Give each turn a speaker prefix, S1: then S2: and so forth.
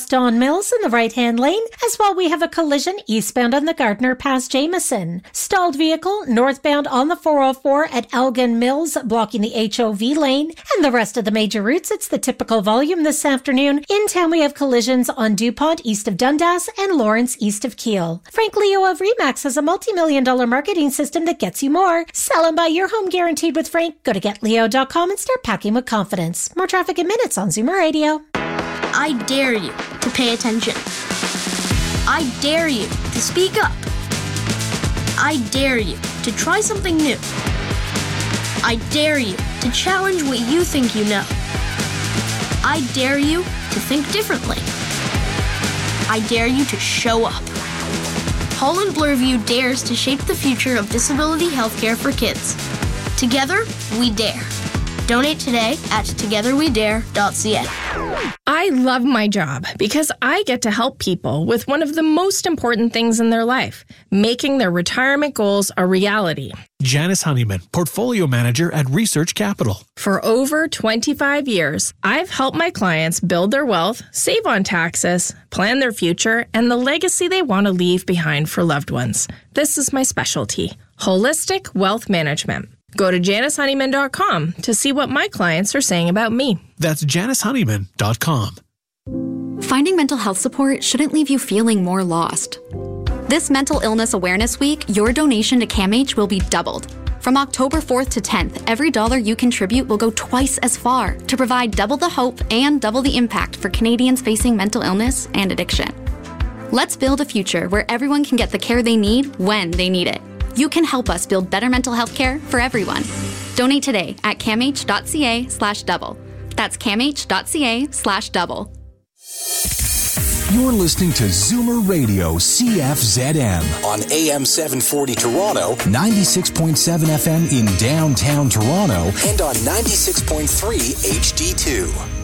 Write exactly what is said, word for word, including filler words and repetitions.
S1: past Don Mills in the right-hand lane. As well, we have a collision eastbound on the Gardner past Jameson. Stalled vehicle northbound on the four oh four at Elgin Mills, blocking the H O V lane. And the rest of the major routes, it's the typical volume this afternoon. In town, we have collisions on DuPont east of Dundas and Lawrence east of Kiel. Frank Leo of Remax has a multi-million dollar marketing system that gets you more. Sell and buy your home guaranteed with Frank. Go to get leo dot com and start packing with confidence. More traffic in minutes on Zoomer Radio.
S2: I dare you to pay attention. I dare you to speak up. I dare you to try something new. I dare you to challenge what you think you know. I dare you to think differently. I dare you to show up. Holland Bloorview dares to shape the future of disability healthcare for kids. Together, we dare. Donate today at together we dare dot c a.
S3: I love my job because I get to help people with one of the most important things in their life, making their retirement goals a reality.
S4: Janice Honeyman, Portfolio Manager at Research Capital.
S3: For over twenty-five years, I've helped my clients build their wealth, save on taxes, plan their future, and the legacy they want to leave behind for loved ones. This is my specialty, holistic wealth management. Go to janice honeyman dot com to see what my clients are saying about me.
S4: That's janice honeyman dot com.
S5: Finding mental health support shouldn't leave you feeling more lost. This Mental Illness Awareness Week, your donation to CAMH will be doubled. From October fourth to tenth, every dollar you contribute will go twice as far to provide double the hope and double the impact for Canadians facing mental illness and addiction. Let's build a future where everyone can get the care they need when they need it. You can help us build better mental health care for everyone. Donate today at camh dot c a slash double. That's camh dot c a slash double.
S6: You're listening to Zoomer Radio C F Z M on A M seven forty Toronto, ninety-six point seven F M in downtown Toronto, and on ninety-six point three H D two.